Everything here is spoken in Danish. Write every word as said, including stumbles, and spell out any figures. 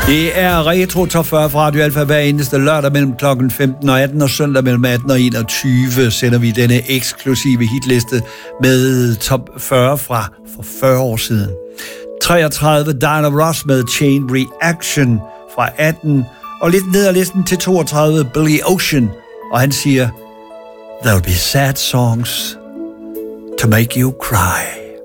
Det er Retro Top fyrre fra Radio Alfa hver eneste lørdag mellem klokken femten og atten og søndag mellem atten og enogtyve sender vi denne eksklusive hitliste med top fyrre fra for fyrre år siden. treogtredive Diana Ross med Chain Reaction fra atten og lidt ned ad listen til toogtredive Billy Ocean, og han siger There'll be sad songs to make you cry.